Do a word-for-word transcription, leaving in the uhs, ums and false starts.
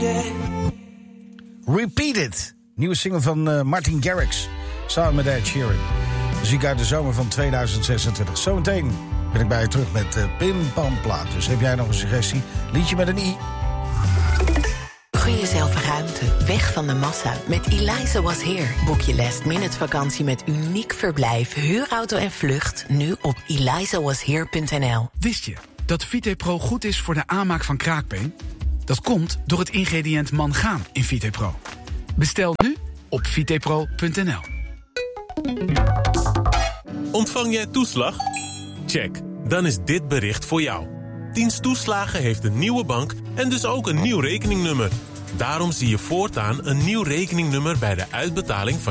Repeat It. Nieuwe single van uh, Martin Garrix. Samen met Ed Sheeran. Muziek uit de zomer van tweeduizend zesentwintig. Zometeen ben ik bij je terug met uh, Pim Pam Plaat. Dus heb jij nog een suggestie? Liedje met een i. Gun jezelf ruimte, weg van de massa. Met Eliza Was Here boek je last minute vakantie met uniek verblijf, huurauto en vlucht. Nu op eliza was here punt n l. Wist je dat VitePro goed is voor de aanmaak van kraakbeen? Dat komt door het ingrediënt mangaan in VitePro. Bestel nu op vitepro punt n l. Ontvang jij toeslag? Check, dan is dit bericht voor jou. Dienst Toeslagen heeft een nieuwe bank en dus ook een nieuw rekeningnummer. Daarom zie je voortaan een nieuw rekeningnummer bij de uitbetaling van